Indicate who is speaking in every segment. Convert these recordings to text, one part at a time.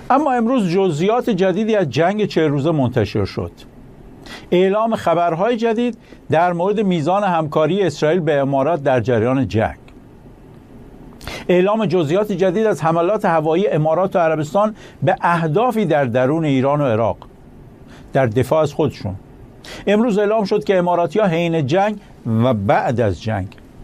Speaker 1: اما امروز جزئیات جدیدی از جنگ 40 روزه منتشر شد. اعلام خبرهای جدید در مورد میزان همکاری اسرائیل به امارات در جریان جنگ. اعلام جزئیات جدید از حملات هوایی امارات و عربستان به اهدافی در درون ایران و عراق در دفاع از خودشون. امروز اعلام شد که اماراتی‌ها حین جنگ و بعد از جنگ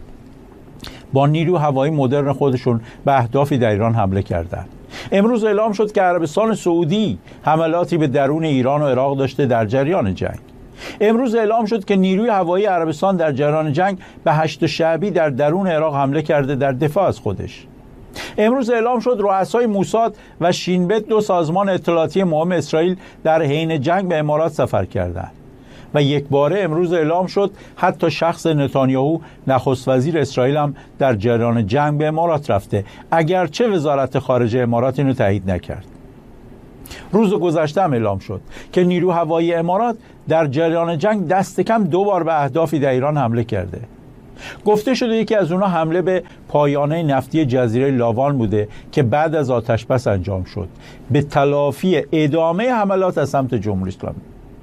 Speaker 1: با نیرو هوایی مدرن خودشون به اهدافی در ایران حمله کردند. امروز اعلام شد که عربستان سعودی حملاتی به درون ایران و عراق داشته در جریان جنگ. امروز اعلام شد که نیروی هوایی عربستان در جریان جنگ به هشت شعبی در درون عراق حمله کرده در دفاع از خودش. امروز اعلام شد رؤسای موساد و شینبت، دو سازمان اطلاعاتی مهم اسرائیل، در حین جنگ به امارات سفر کردند. و یک باره امروز اعلام شد حتی شخص نتانیاهو نخست وزیر اسرائیل هم در جریان جنگ به امارات رفته، اگرچه وزارت خارجه امارات اینو تایید نکرد. روز گذشته هم اعلام شد که نیرو هوایی امارات در جریان جنگ دست کم 2 بار به اهدافی در ایران حمله کرده. گفته شده یکی از اونها حمله به پایانه نفتی جزیره لاوان بوده که بعد از آتشبس انجام شد به تلافی ادامه حملات از سمت جمهوری اسلامی.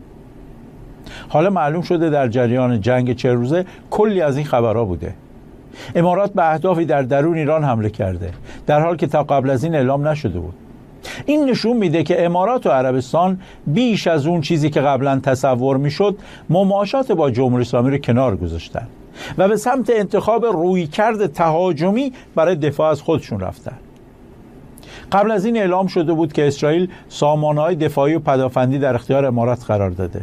Speaker 1: حالا معلوم شده در جریان جنگ 40 روزه کلی از این خبرها بوده. امارات به اهدافی در درون ایران حمله کرده در حالی که تا قبل از این اعلام نشده بود. این نشون میده که امارات و عربستان بیش از اون چیزی که قبلا تصور میشد مماشات با جمهوری اسلامی رو کنار گذاشتن و به سمت انتخاب رویکرد تهاجمی برای دفاع از خودشون رفتن. قبل از این اعلام شده بود که اسرائیل سامانه‌های دفاعی و پدافندی در اختیار امارات قرار داده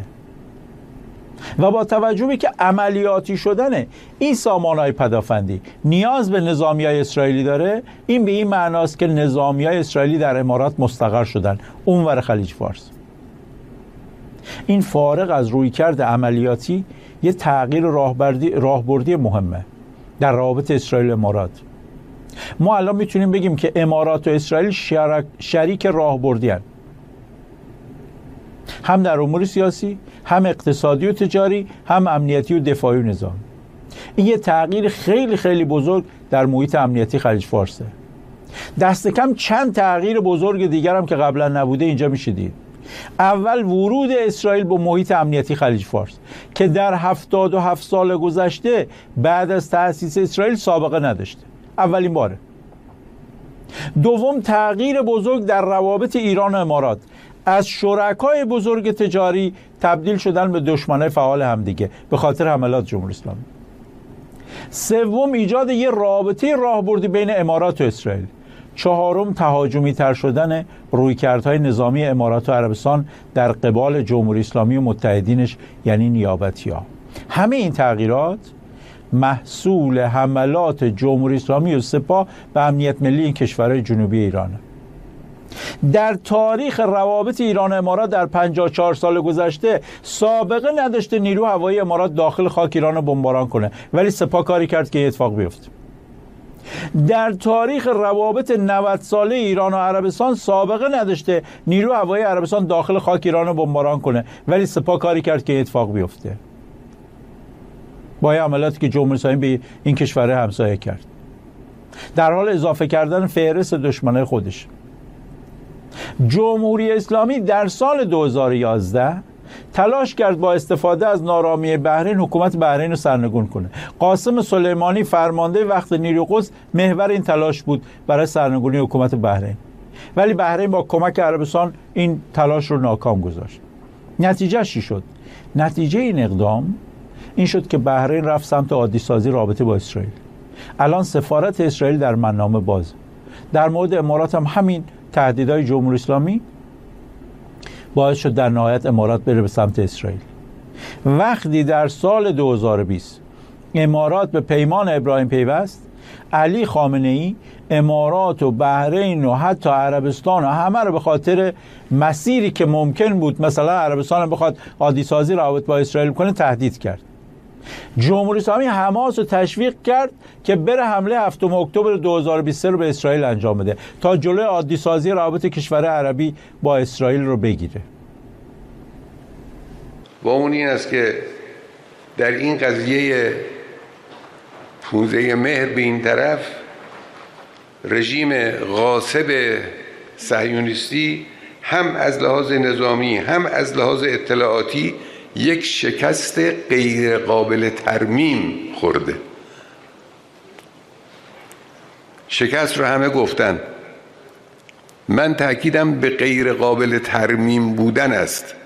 Speaker 1: و با توجه به که عملیاتی شدن این سامانه‌های پدافندی نیاز به نظامیای اسرائیلی داره، این به این معناست که نظامیای اسرائیلی در امارات مستقر شدن اونور خلیج فارس. این فارغ از رویکرد عملیاتی یه تغییر راهبردی مهمه در روابط اسرائیل و امارات. ما الان میتونیم بگیم که امارات و اسرائیل شریک راهبردی هستند، هم در امور سیاسی، هم اقتصادی و تجاری، هم امنیتی و دفاعی و نظامی. این یه تغییر خیلی خیلی بزرگ در محیط امنیتی خلیج فارسه. دست کم چند تغییر بزرگ دیگر هم که قبلا نبوده اینجا میشه دید. اول ورود اسرائیل به محیط امنیتی خلیج فارس که در 77 سال گذشته بعد از تأسیس اسرائیل سابقه نداشته. اولین باره. دوم تغییر بزرگ در روابط ایران و امارات، از شرکای بزرگ تجاری تبدیل شدن به دشمنای فعال همدیگه به خاطر حملات جمهوری اسلامی. سوم ایجاد یه رابطه راهبردی بین امارات و اسرائیل. چهارم تهاجمی تر شدن رویکردهای نظامی امارات و عربستان در قبال جمهوری اسلامی و متحدینش یعنی نیابتی‌ها. همه این تغییرات محصول حملات جمهوری اسلامی و سپاه به امنیت ملی این کشورهای جنوبی ایرانه. در تاریخ روابط ایران و امارات در 54 سال گذشته سابقه نداشته نیرو هوایی امارات داخل خاک ایران رو بمباران کنه، ولی سپاه کاری کرد که این اتفاق بیفته. در تاریخ روابط 90 ساله ایران و عربستان سابقه نداشته نیرو هوایی عربستان داخل خاک ایران رو بمباران کنه، ولی سپاه کاری کرد که این اتفاق بیفته. با این عملاتی که جمهوری اسلامی به این کشورها همسایه کرد در حال اضافه کردن فهرست دشمنای خودش. جمهوری اسلامی در سال 2011 تلاش کرد با استفاده از نارامی بحرین حکومت بحرین رو سرنگون کنه. قاسم سلیمانی فرمانده وقت نیروی قدس محور این تلاش بود برای سرنگونی حکومت بحرین، ولی بحرین با کمک عربستان این تلاش رو ناکام گذاشت. نتیجه چی شد؟ نتیجه این اقدام این شد که بحرین رفت سمت عادی سازی رابطه با اسرائیل. الان سفارت اسرائیل در منامه باز. در مورد امارات هم همین تهدیدهای جمهوری اسلامی باعث شد در نهایت امارات بره به سمت اسرائیل. وقتی در سال 2020 امارات به پیمان ابراهیم پیوست، علی خامنه‌ای امارات و بحرین و حتی عربستان و همه رو به خاطر مسیری که ممکن بود مثلا عربستان هم بخواد عادی سازی روابط با اسرائیل کنه تهدید کرد. جمهوری اسلامی حماس رو تشویق کرد که بره حمله 7 اکتبر 2023 رو به اسرائیل انجام بده تا جلوی عادی سازی روابط کشور عربی با اسرائیل رو بگیره.
Speaker 2: و اون این است که در این قضیه 15 مهر به این طرف رژیم غاصب صهیونیستی هم از لحاظ نظامی هم از لحاظ اطلاعاتی یک شکست غیر قابل ترمیم خورده. شکست رو همه گفتن، من تأکیدم به غیر قابل ترمیم بودن است.